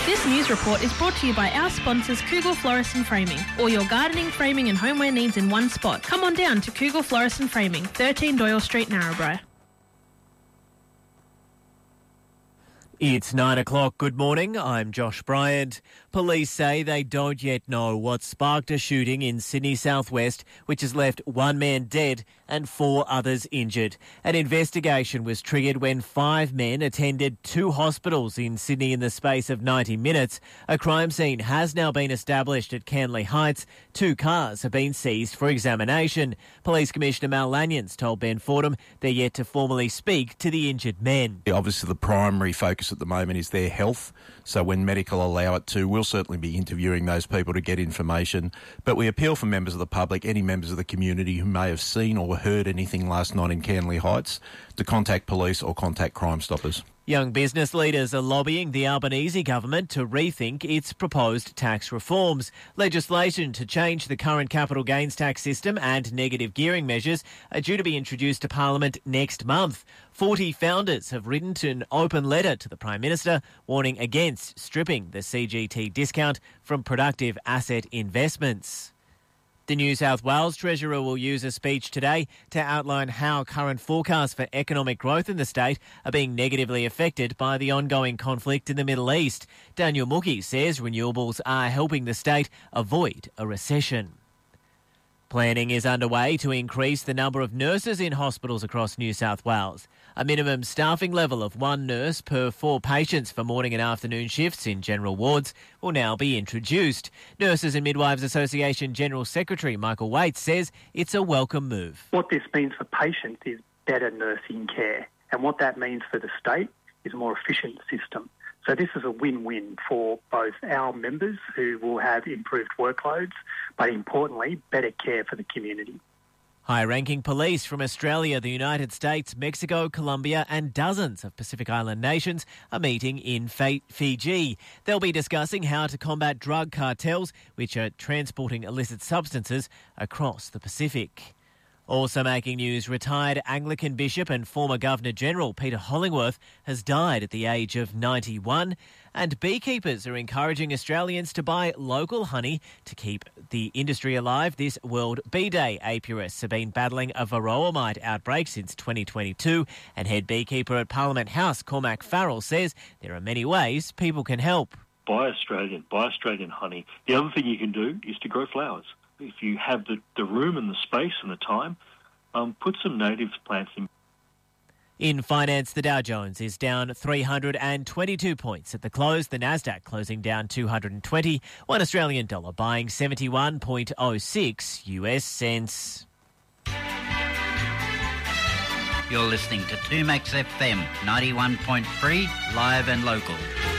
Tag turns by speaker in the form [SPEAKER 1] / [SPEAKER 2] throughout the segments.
[SPEAKER 1] This news report is brought to you by our sponsors Cougal Florist and Framing. All your gardening, framing and homeware needs in one spot. Come on down to Cougal Florist and Framing, 13 Doyle Street, Narrabri.
[SPEAKER 2] It's 9 o'clock. Good morning. I'm Josh Bryant. Police say they don't yet know what sparked a shooting in Sydney southwest, which has left one man dead and 4 others injured. An investigation was triggered when 5 men attended 2 hospitals in Sydney in the space of 90 minutes. A crime scene has now been established at Canley Heights. 2 cars have been seized for examination. Police Commissioner Mal Lanyons told Ben Fordham they're yet to formally speak to the injured men.
[SPEAKER 3] Obviously, the primary focus at the moment is their health. So when medical allow it to, we'll certainly be interviewing those people to get information. But we appeal for members of the public, any members of the community who may have seen or heard anything last night in Canley Heights, to contact police or contact Crime Stoppers.
[SPEAKER 2] Young business leaders are lobbying the Albanese government to rethink its proposed tax reforms. Legislation to change the current capital gains tax system and negative gearing measures are due to be introduced to Parliament next month. 40 founders have written an open letter to the Prime Minister warning against stripping the CGT discount from productive asset investments. The New South Wales Treasurer will use a speech today to outline how current forecasts for economic growth in the state are being negatively affected by the ongoing conflict in the Middle East. Daniel Mookie says renewables are helping the state avoid a recession. Planning is underway to increase the number of nurses in hospitals across New South Wales. A minimum staffing level of 1 nurse per 4 patients for morning and afternoon shifts in general wards will now be introduced. Nurses and Midwives Association General Secretary Michael Waite says it's a welcome move.
[SPEAKER 4] What this means for patients is better nursing care, and what that means for the state is a more efficient system. So this is a win-win for both our members who will have improved workloads, but importantly, better care for the community.
[SPEAKER 2] High-ranking police from Australia, the United States, Mexico, Colombia and dozens of Pacific Island nations are meeting in Fiji. They'll be discussing how to combat drug cartels, which are transporting illicit substances across the Pacific. Also making news, retired Anglican Bishop and former Governor-General Peter Hollingworth has died at the age of 91, and beekeepers are encouraging Australians to buy local honey to keep the industry alive this World Bee Day. Apiarists have been battling a varroa mite outbreak since 2022, and head beekeeper at Parliament House, Cormac Farrell, says there are many ways people can help.
[SPEAKER 5] Buy Australian honey. The other thing you can do is to grow flowers. If you have the room and the space and the time, put some native plants in.
[SPEAKER 2] In finance, the Dow Jones is down 322 points at the close. The Nasdaq closing down 220. One Australian dollar buying 71.06 US cents.
[SPEAKER 6] You're listening to 2Max FM 91.3, live and local.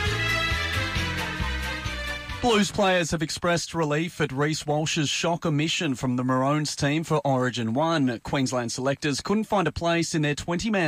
[SPEAKER 7] Blues players have expressed relief at Reece Walsh's shock omission from the Maroons team for Origin 1. Queensland selectors couldn't find a place in their 20-man